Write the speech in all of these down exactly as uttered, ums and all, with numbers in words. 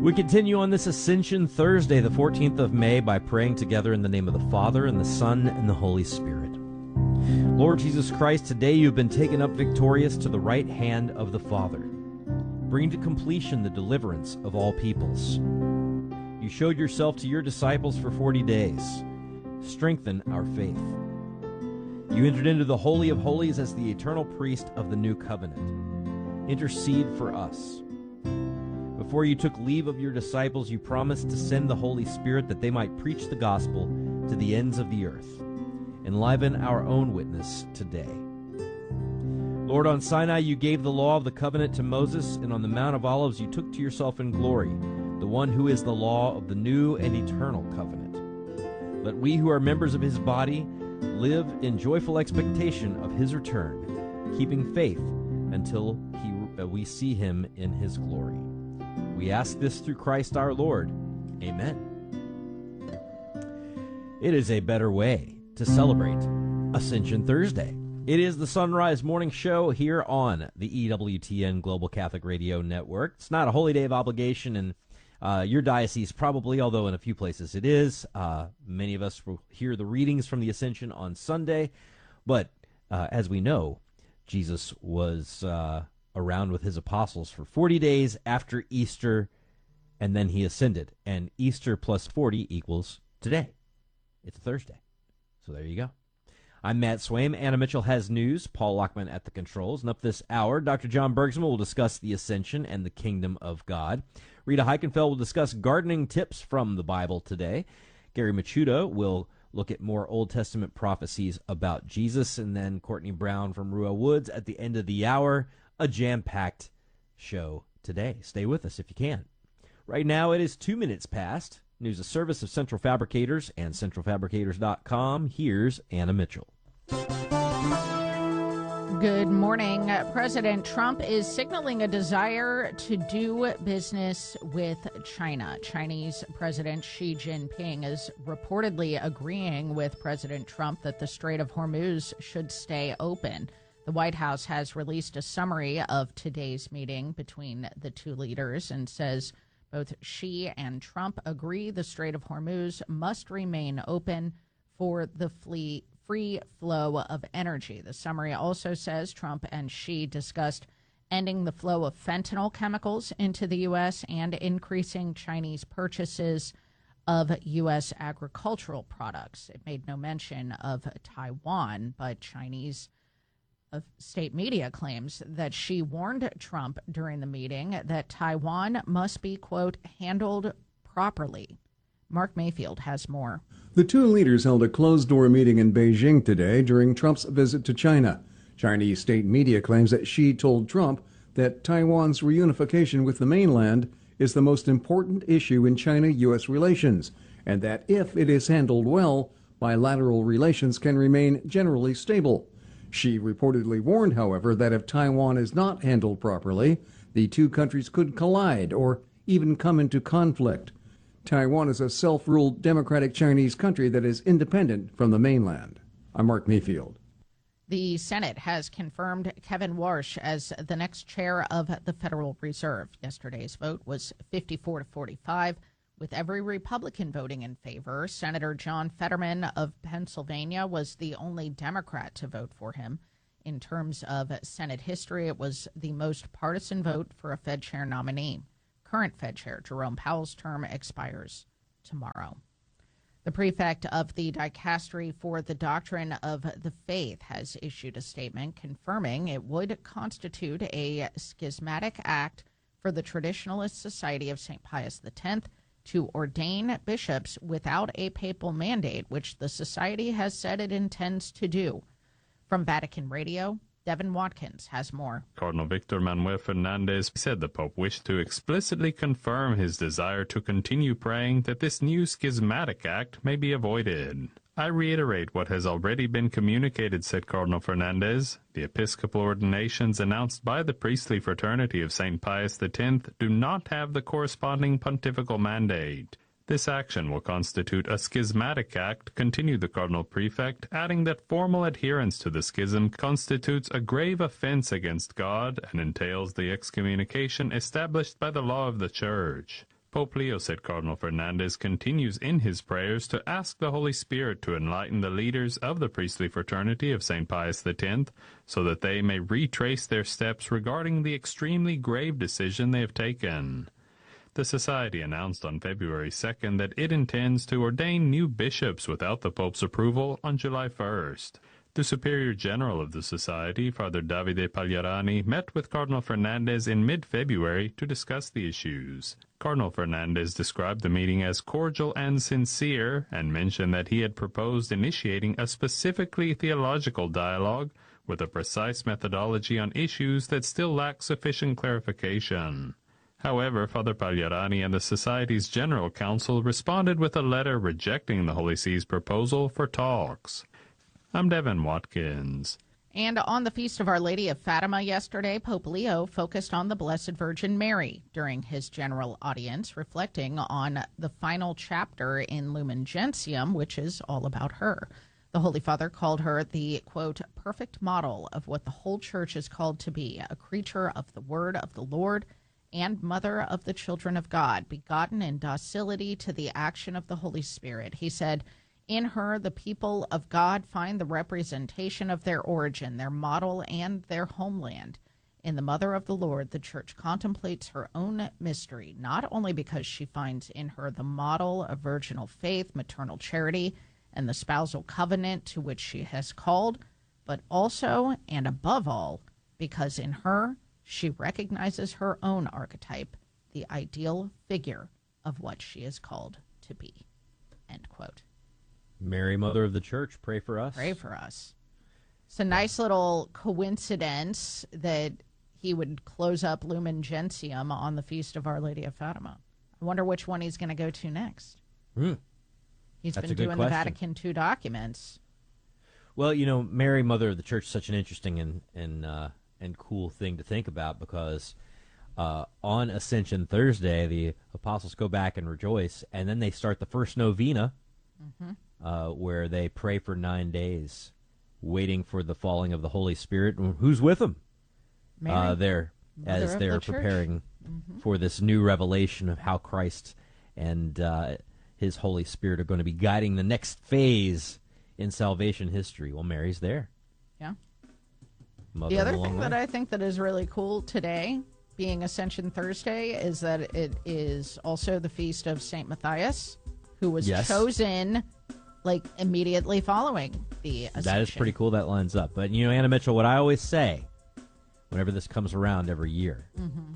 We continue on this Ascension Thursday, the fourteenth of May, by praying together in the name of the Father, and the Son, and the Holy Spirit. Lord Jesus Christ, today you have been taken up victorious to the right hand of the Father. Bring to completion the deliverance of all peoples. You showed yourself to your disciples for forty days. Strengthen our faith. You entered into the Holy of Holies as the eternal priest of the new covenant. Intercede for us. Before you took leave of your disciples, you promised to send the Holy Spirit that they might preach the gospel to the ends of the earth. Enliven our own witness today. Lord, on Sinai you gave the law of the covenant to Moses, and on the Mount of Olives you took to yourself in glory the one who is the law of the new and eternal covenant. Let we who are members of his body live in joyful expectation of his return, keeping faith until he, uh, we see him in his glory. We ask this through Christ our Lord. Amen. It is a better way to celebrate Ascension Thursday. It is the Sunrise Morning Show here on the E W T N Global Catholic Radio Network. It's not a holy day of obligation in uh, your diocese probably, although in a few places it is. Uh, many of us will hear the readings from the Ascension on Sunday. But uh, as we know, Jesus was uh, around with his apostles for forty days after Easter, and then he ascended. And Easter plus forty equals today. It's Thursday. So there you go. I'm Matt Swaim. Anna Mitchell has news. Paul Lockman at the controls. And up this hour, Doctor John Bergsma will discuss the Ascension and the Kingdom of God. Rita Heichenfeld will discuss gardening tips from the Bible today. Gary Machuda will look at more Old Testament prophecies about Jesus. And then Courtney Brown from Ruah Woods at the end of the hour. A jam-packed show today. Stay with us if you can. Right now it is two minutes past. News a service of Central Fabricators and central fabricators dot com. Here's Anna Mitchell. Good morning. President Trump is signaling a desire to do business with China. Chinese President Xi Jinping is reportedly agreeing with President Trump that the Strait of Hormuz should stay open. The White House has released a summary of today's meeting between the two leaders and says both Xi and Trump agree the Strait of Hormuz must remain open for the free flow of energy. The summary also says Trump and Xi discussed ending the flow of fentanyl chemicals into the U S and increasing Chinese purchases of U S agricultural products. It made no mention of Taiwan, but Chinese state media claims that Xi warned Trump during the meeting that Taiwan must be, quote, handled properly. Mark Mayfield has more. The two leaders held a closed-door meeting in Beijing today during Trump's visit to China. Chinese state media claims that Xi told Trump that Taiwan's reunification with the mainland is the most important issue in China-U S relations, and that if it is handled well, bilateral relations can remain generally stable. Xi reportedly warned, however, that if Taiwan is not handled properly, the two countries could collide or even come into conflict. Taiwan is a self-ruled democratic Chinese country that is independent from the mainland. I'm Mark Mayfield. The Senate has confirmed Kevin Warsh as the next chair of the Federal Reserve. Yesterday's vote was fifty-four to forty-five, with every Republican voting in favor. Senator John Fetterman of Pennsylvania was the only Democrat to vote for him. In terms of Senate history, it was the most partisan vote for a Fed chair nominee. Current Fed Chair Jerome Powell's term expires tomorrow. The prefect of the Dicastery for the Doctrine of the Faith has issued a statement confirming it would constitute a schismatic act for the Traditionalist Society of Saint Pius X to ordain bishops without a papal mandate, which the society has said it intends to do. From Vatican Radio, Devin Watkins has more. Cardinal Victor Manuel Fernandez said the Pope wished to explicitly confirm his desire to continue praying that this new schismatic act may be avoided. I reiterate what has already been communicated, said Cardinal Fernandez. The episcopal ordinations announced by the priestly fraternity of Saint Pius X do not have the corresponding pontifical mandate. This action will constitute a schismatic act, continued the Cardinal Prefect, adding that formal adherence to the schism constitutes a grave offense against God and entails the excommunication established by the law of the Church. Pope Leo said Cardinal Fernandez continues in his prayers to ask the Holy Spirit to enlighten the leaders of the priestly fraternity of Saint Pius the tenth so that they may retrace their steps regarding the extremely grave decision they have taken. The Society announced on February second that it intends to ordain new bishops without the Pope's approval on July first. The Superior General of the Society, Father Davide Pagliarani, met with Cardinal Fernandez in mid-February to discuss the issues. Cardinal Fernandez described the meeting as cordial and sincere and mentioned that he had proposed initiating a specifically theological dialogue with a precise methodology on issues that still lack sufficient clarification. However, Father Pagliarani and the Society's General Council responded with a letter rejecting the Holy See's proposal for talks. I'm Devin Watkins. And on the Feast of Our Lady of Fatima yesterday, Pope Leo focused on the Blessed Virgin Mary during his general audience, reflecting on the final chapter in Lumen Gentium, which is all about her. The Holy Father called her the, quote, perfect model of what the whole Church is called to be, a creature of the Word of the Lord and mother of the children of God, begotten in docility to the action of the Holy Spirit. He said, in her, the people of God find the representation of their origin, their model, and their homeland. In the Mother of the Lord, the Church contemplates her own mystery, not only because she finds in her the model of virginal faith, maternal charity, and the spousal covenant to which she has called, but also, and above all, because in her, she recognizes her own archetype, the ideal figure of what she is called to be. End quote. Mary, Mother of the Church, pray for us. Pray for us. It's a nice little coincidence that he would close up Lumen Gentium on the Feast of Our Lady of Fatima. I wonder which one he's going to go to next. Hmm. He's That's been a good doing question. the Vatican two documents. Well, you know, Mary, Mother of the Church, is such an interesting and and uh, and cool thing to think about because uh, on Ascension Thursday, the apostles go back and rejoice, and then they start the first novena, mm-hmm. uh, where they pray for nine days, waiting for the falling of the Holy Spirit. Who's with them? Mary, uh, there, Mother as of they're the Church. preparing Mm-hmm. for this new revelation of how Christ and uh, His Holy Spirit are going to be guiding the next phase in salvation history. Well, Mary's there. Yeah. Mother The other of the thing long that way. I think that is really cool today, being Ascension Thursday, is that it is also the feast of Saint Matthias, who was Yes. chosen like immediately following the Ascension. That is pretty cool. That lines up. But, you know, Anna Mitchell, what I always say whenever this comes around every year, Mm-hmm.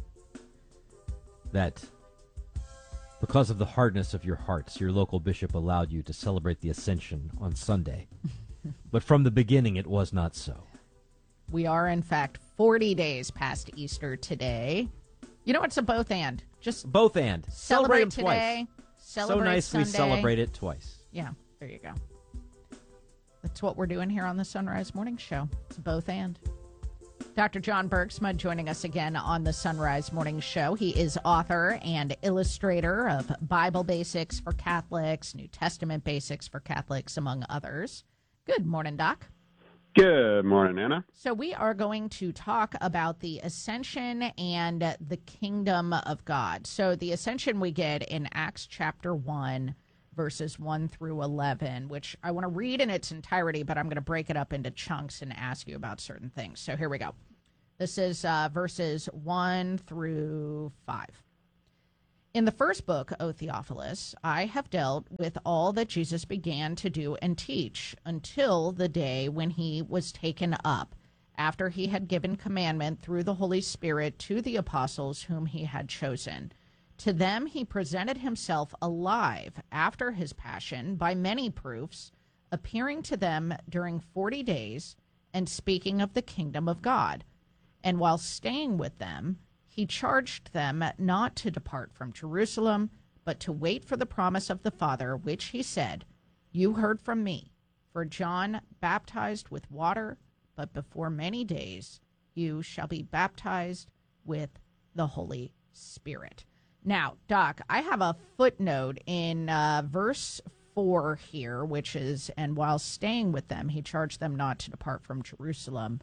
that because of the hardness of your hearts, your local bishop allowed you to celebrate the Ascension on Sunday. But from the beginning, it was not so. We are, in fact, forty days past Easter today. You know, it's a both and. Just Both and. celebrate, them today, twice. celebrate so nice Sunday. we celebrate it twice. Yeah, there you go. That's what we're doing here on the Sunrise Morning Show. It's both and. Doctor John Bergsma joining us again on the Sunrise Morning Show. He is author and illustrator of Bible Basics for Catholics, New Testament Basics for Catholics, among others. Good morning, Doc. Good morning, Anna. So we are going to talk about the Ascension and the Kingdom of God. So the Ascension we get in Acts chapter one, verses one through eleven, which I want to read in its entirety, but I'm going to break it up into chunks and ask you about certain things. So here we go. This is uh, verses one through five. In the first book, O Theophilus, I have dealt with all that Jesus began to do and teach until the day when he was taken up, after he had given commandment through the Holy Spirit to the apostles whom he had chosen. To them he presented himself alive after his passion by many proofs, appearing to them during forty days and speaking of the kingdom of God. And while staying with them, he charged them not to depart from Jerusalem, but to wait for the promise of the Father, which he said, "You heard from me, for John baptized with water, but before many days you shall be baptized with the Holy Spirit." Now, Doc, I have a footnote in uh, verse four here, which is, and while staying with them, he charged them not to depart from Jerusalem.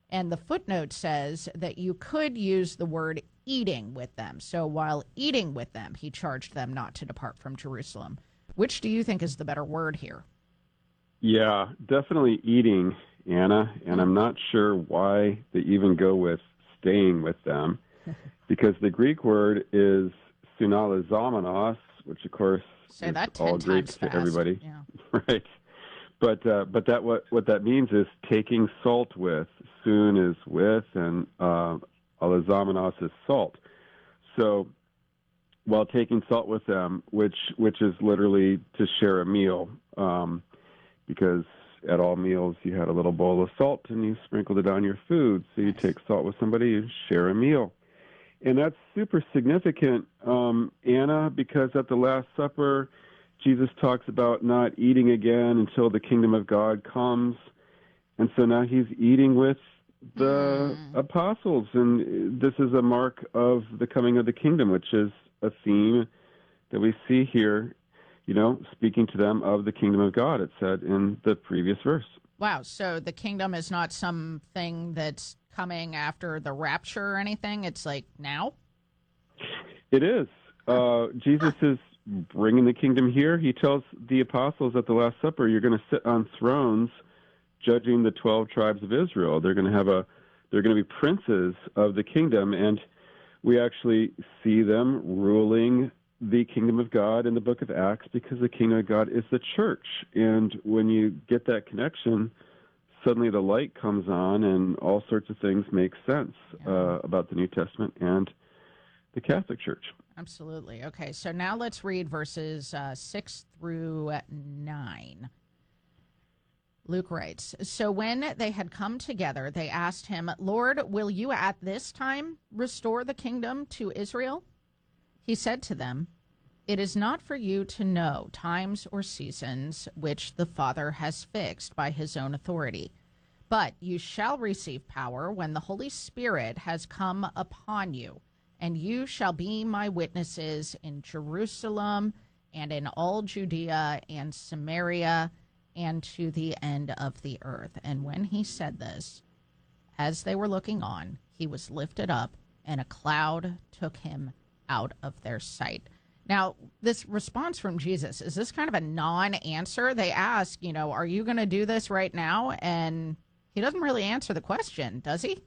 And the footnote says that you could use the word eating with them. So while eating with them, he charged them not to depart from Jerusalem. Which do you think is the better word here? Yeah, definitely eating, Anna. And I'm not sure why they even go with staying with them, because the Greek word is synalazamenos, which of course Say is that ten all Greek times to fast. everybody, Yeah. right? But uh, but that what what that means is taking salt with. Soon is with, and uh, alazamenos is salt. So while taking salt with them, which which is literally to share a meal, um, because at all meals you had a little bowl of salt and you sprinkled it on your food. So you Nice. take salt with somebody, you share a meal. And that's super significant, um, Anna, because at the Last Supper, Jesus talks about not eating again until the kingdom of God comes. And so now he's eating with the Mm. apostles. And this is a mark of the coming of the kingdom, which is a theme that we see here, you know, speaking to them of the kingdom of God, it said in the previous verse. Wow. So the kingdom is not something that's coming after the rapture or anything. It's like now? It is. Uh, Jesus is bringing the kingdom here. He tells the apostles at the Last Supper, you're going to sit on thrones judging the twelve tribes of Israel. They're going to have a, they're going to be princes of the kingdom. And we actually see them ruling the kingdom of God in the book of Acts, because the kingdom of God is the church. And when you get that connection, suddenly the light comes on and all sorts of things make sense uh, about the New Testament and the Catholic Church. Absolutely. Okay, so now let's read verses uh, six through nine. Luke writes, So when they had come together, they asked him, Lord, will you at this time restore the kingdom to Israel? He said to them, It is not for you to know times or seasons which the Father has fixed by his own authority, but you shall receive power when the Holy Spirit has come upon you, and you shall be my witnesses in Jerusalem and in all Judea and Samaria and to the end of the earth. And when he said this, as they were looking on, he was lifted up, and a cloud took him out of their sight. Now, this response from Jesus, is this kind of a non-answer? They ask, you know, are you going to do this right now? And he doesn't really answer the question, does he?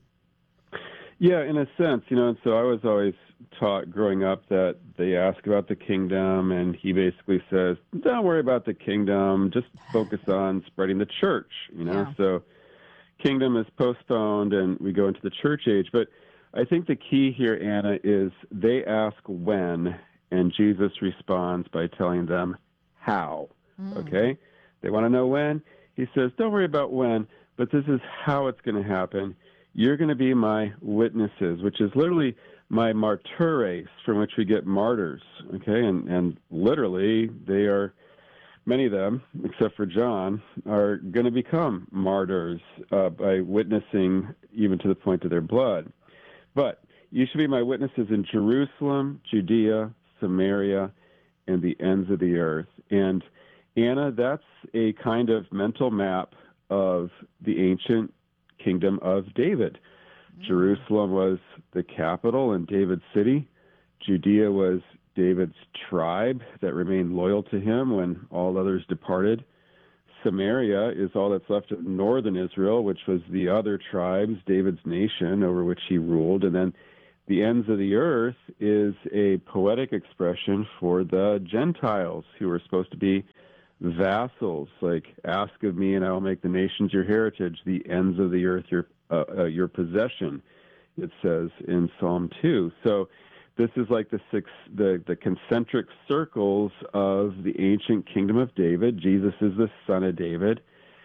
Yeah, in a sense, you know, and so I was always taught growing up that they ask about the kingdom, and he basically says, don't worry about the kingdom, just focus on spreading the church, you know. Yeah. So kingdom is postponed, and we go into the church age. But I think the key here, Anna, is they ask when, and Jesus responds by telling them how, Mm. okay? They want to know when. He says, don't worry about when, but this is how it's going to happen. You're going to be my witnesses, which is literally my martyres, from which we get martyrs, okay? And, and literally, they are, many of them, except for John, are going to become martyrs uh, by witnessing even to the point of their blood. But you should be my witnesses in Jerusalem, Judea, Samaria, and the ends of the earth. And, Anna, that's a kind of mental map of the ancient kingdom of David. Mm. Jerusalem was the capital and David's city. Judea was David's tribe that remained loyal to him when all others departed. Samaria is all that's left of northern Israel, which was the other tribes, David's nation, over which he ruled. And then the ends of the earth is a poetic expression for the Gentiles, who were supposed to be vassals, like, ask of me and I will make the nations your heritage, the ends of the earth your uh, uh, your possession, it says in Psalm two. So this is like the six, the, the concentric circles of the ancient kingdom of David. Jesus is the son of David,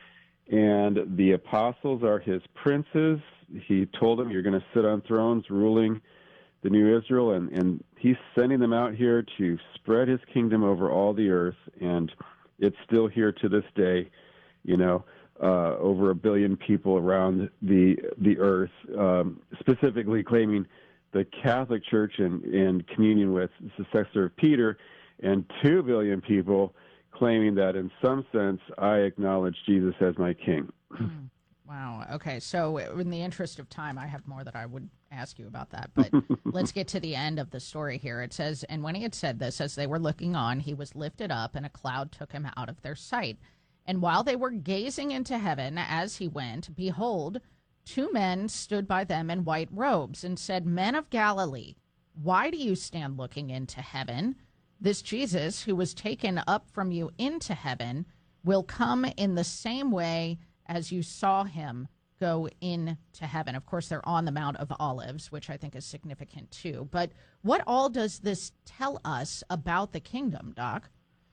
and the apostles are his princes. He told them, you're going to sit on thrones ruling the new Israel, and, and he's sending them out here to spread his kingdom over all the earth, and it's still here to this day, you know, uh, over a billion people around the the earth, um, specifically claiming the Catholic Church and in communion with the successor of Peter, and two billion people claiming that in some sense I acknowledge Jesus as my king. Wow. Okay. So, in the interest of time, I have more that I would ask you about that. But let's get to the end of the story here. It says, and when he had said this, as they were looking on, he was lifted up, and a cloud took him out of their sight. And while they were gazing into heaven as he went, behold, two men stood by them in white robes and said, Men of Galilee, why do you stand looking into heaven? This Jesus, who was taken up from you into heaven, will come in the same way as you saw him go into heaven. Of course, they're on the Mount of Olives, which I think is significant too. But what all does this tell us about the kingdom, Doc?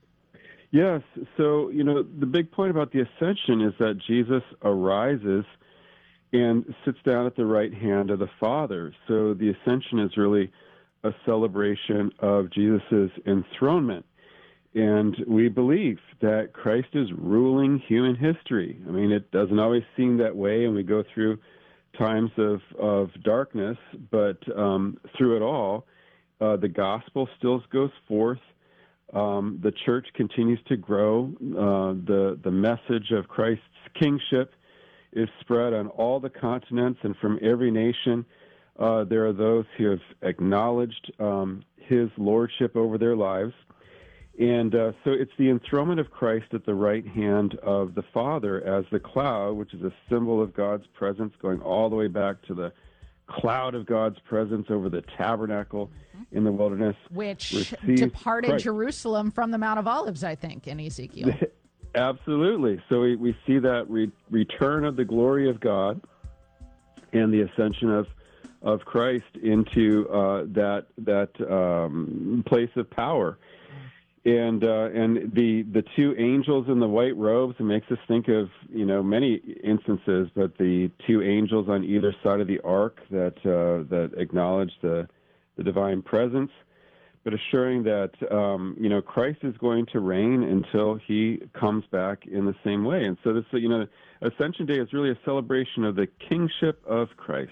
Yes. So, you know, the big point about the ascension is that Jesus arises and sits down at the right hand of the Father. So the ascension is really a celebration of Jesus' enthronement. And we believe that Christ is ruling human history. I mean, it doesn't always seem that way, and we go through times of, of darkness, but um, through it all, uh, the gospel still goes forth. Um, the church continues to grow. Uh, the, the message of Christ's kingship is spread on all the continents and from every nation. Uh, there are those who have acknowledged um, his lordship over their lives. And uh, so it's the enthronement of Christ at the right hand of the Father as the cloud, which is a symbol of God's presence, going all the way back to the cloud of God's presence over the tabernacle in the wilderness. Which departed Christ. Jerusalem from the Mount of Olives, I think, in Ezekiel. Absolutely. So we, we see that re- return of the glory of God and the ascension of of Christ into uh, that that um, place of power. And uh, and the the two angels in the white robes, it makes us think of, you know, many instances, but the two angels on either side of the ark that uh, that acknowledge the the divine presence, but assuring that um, you know, Christ is going to reign until he comes back in the same way. And so this, you know, Ascension Day is really a celebration of the kingship of Christ.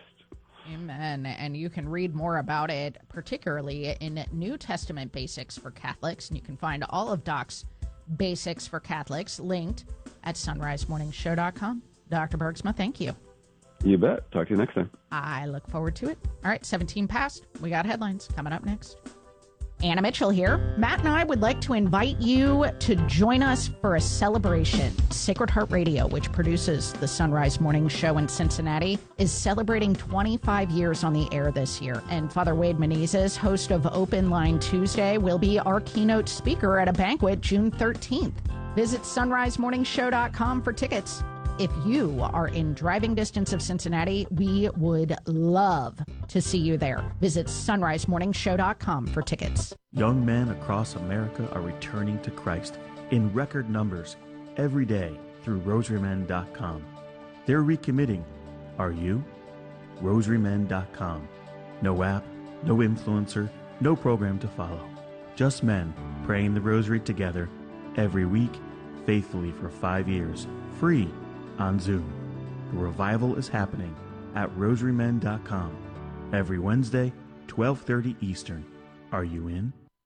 Amen. And you can read more about it, particularly in New Testament Basics for Catholics. And you can find all of Doc's Basics for Catholics linked at sunrise morning show dot com. Doctor Bergsma, thank you. You bet. Talk to you next time. I look forward to it. All right, seventeen past. We got headlines coming up next. Anna Mitchell here. Matt and I would like to invite you to join us for a celebration. Sacred Heart Radio, which produces the Sunrise Morning Show in Cincinnati, is celebrating twenty-five years on the air this year. And Father Wade Menezes, host of Open Line Tuesday, will be our keynote speaker at a banquet June thirteenth. Visit sunrise morning show dot com for tickets. If you are in driving distance of Cincinnati, we would love to see you there. Visit sunrise morning show dot com for tickets. Young men across America are returning to Christ in record numbers every day through rosary men dot com. They're recommitting. Are you? rosary men dot com. No app, no influencer, no program to follow. Just men praying the rosary together every week, faithfully for five years, free on Zoom. The revival is happening at rosary men dot com every Wednesday, twelve thirty Eastern. Are you in?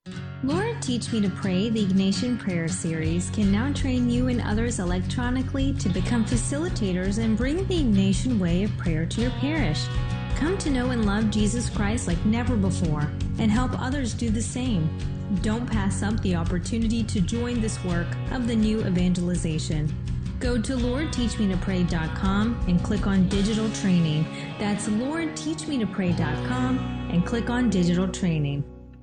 Lord, Teach Me to Pray, the Ignatian Prayer Series, can now train you and others electronically to become facilitators and bring the Ignatian way of prayer to your parish. Come to know and love Jesus Christ like never before and help others do the same. Don't pass up the opportunity to join this work of the new evangelization. Go to lord teach me to pray dot com and click on Digital Training. That's lord teach me to pray dot com and click on Digital Training.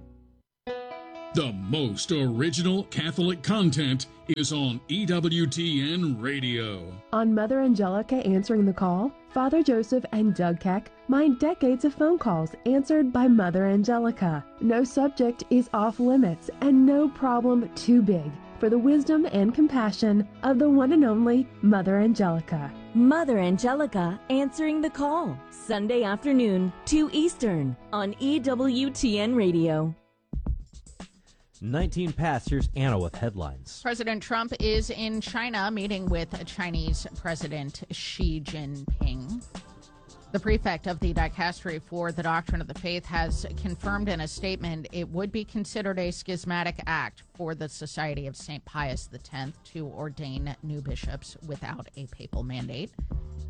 The most original Catholic content is on E W T N Radio. On Mother Angelica Answering the Call, Father Joseph and Doug Keck mine decades of phone calls answered by Mother Angelica. No subject is off limits and no problem too big for the wisdom and compassion of the one and only Mother Angelica. Mother Angelica Answering the Call, Sunday afternoon, two Eastern, on E W T N Radio. nineteen past. Here's Anna with headlines. President Trump is in China meeting with Chinese President Xi Jinping. The prefect of the dicastery for the doctrine of the faith has confirmed in a statement it would be considered a schismatic act for the Society of Saint Pius X to ordain new bishops without a papal mandate.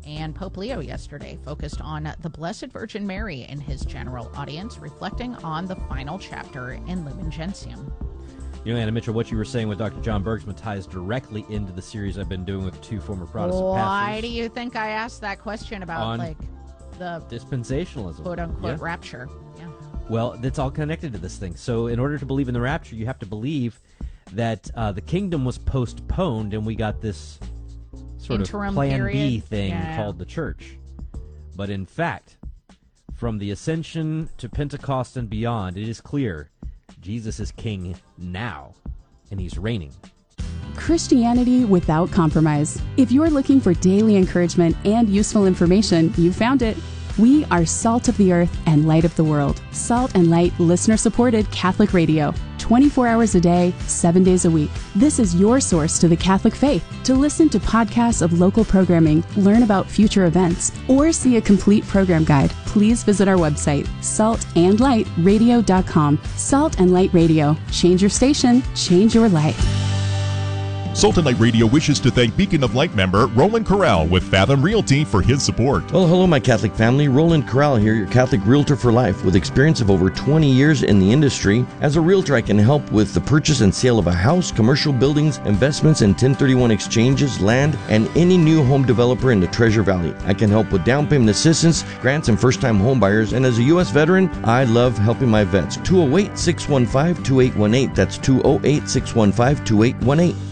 And Pope Leo yesterday focused on the Blessed Virgin Mary in his general audience, reflecting on the final chapter in Lumen Gentium. You know, Anna Mitchell, what you were saying with Doctor John Bergsma ties directly into the series I've been doing with two former Protestant Why pastors. Why do you think I asked that question about, on like, the dispensationalism, quote-unquote yeah. rapture? Yeah. Well, that's all connected to this thing. So in order to believe in the rapture, you have to believe that uh, the kingdom was postponed and we got this sort Interim of plan period. B thing Yeah. called the church. But in fact, from the ascension to Pentecost and beyond, it is clear Jesus is king now, and he's reigning. Christianity without compromise. If you're looking for daily encouragement and useful information, you found it. We are Salt of the Earth and Light of the World. Salt and Light listener-supported Catholic radio. twenty-four hours a day, seven days a week. This is your source to the Catholic faith. To listen to podcasts of local programming, learn about future events, or see a complete program guide, please visit our website, salt and light radio dot com. Salt and Light Radio. Change your station, change your life. Salt and Light Radio wishes to thank Beacon of Light member Roland Corral with Fathom Realty for his support. Well, hello, my Catholic family. Roland Corral here, your Catholic realtor for life. With experience of over twenty years in the industry, as a realtor, I can help with the purchase and sale of a house, commercial buildings, investments, and ten thirty-one exchanges, land, and any new home developer in the Treasure Valley. I can help with down payment assistance, grants, and first-time home buyers. And as a U S veteran, I love helping my vets. two oh eight, six one five, two eight one eight. That's two oh eight, six one five, two eight one eight.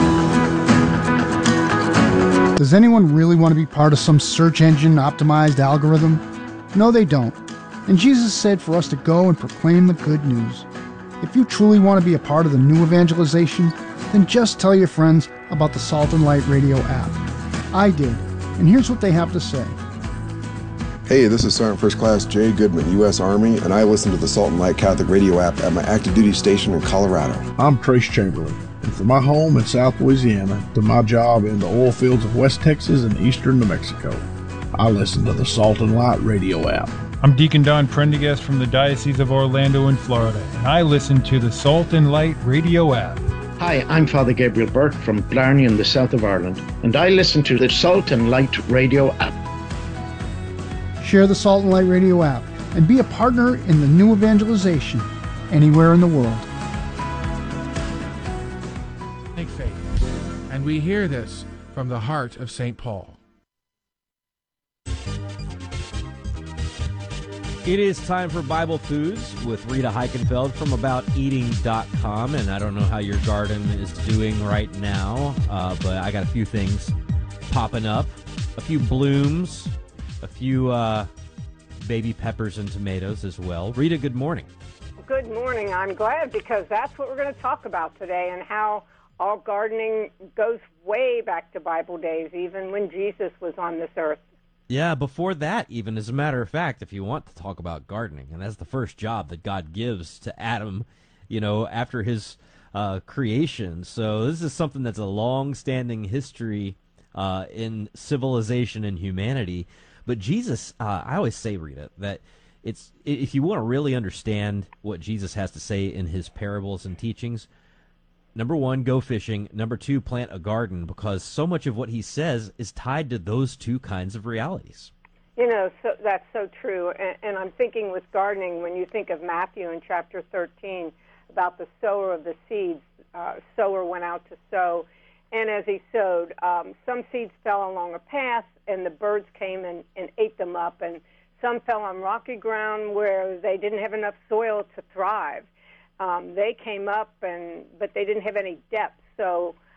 Does anyone really want to be part of some search engine optimized algorithm? No, they don't. And Jesus said for us to go and proclaim the good news. If you truly want to be a part of the new evangelization, then just tell your friends about the Salt and Light Radio app. I did, and here's what they have to say. Hey, this is Sergeant First Class Jay Goodman, U S Army, and I listen to the Salt and Light Catholic Radio app at my active duty station in Colorado. I'm Trace Chamberlain. And from my home in South Louisiana to my job in the oil fields of West Texas and eastern New Mexico, I listen to the Salt and Light Radio app. I'm Deacon Don Prendergast from the Diocese of Orlando in Florida, and I listen to the Salt and Light Radio app. Hi, I'm Father Gabriel Burke from Blarney in the south of Ireland, and I listen to the Salt and Light Radio app. Share the Salt and Light Radio app and be a partner in the new evangelization anywhere in the world. Faith. And we hear this from the heart of Saint Paul. It is time for Bible Foods with Rita Heichenfeld from about eating dot com. And I don't know how your garden is doing right now, uh, but I got a few things popping up. A few blooms, a few uh, baby peppers and tomatoes as well. Rita, good morning. Good morning. I'm glad because that's what we're going to talk about today and how all gardening goes way back to Bible days, even when Jesus was on this earth. Yeah, before that, even, as a matter of fact, if you want to talk about gardening, and that's the first job that God gives to Adam, you know, after his uh, creation. So this is something that's a long-standing history uh, in civilization and humanity. But Jesus, uh, I always say, Rita, that it's if you want to really understand what Jesus has to say in his parables and teachings, number one, go fishing. Number two, plant a garden, because so much of what he says is tied to those two kinds of realities. You know, so that's so true. And, and I'm thinking with gardening, when you think of Matthew in chapter thirteen about the sower of the seeds, uh, sower went out to sow, and as he sowed, um, some seeds fell along a path, and the birds came and, and ate them up, and some fell on rocky ground where they didn't have enough soil to thrive. Um, they came up, and but they didn't have any depth. So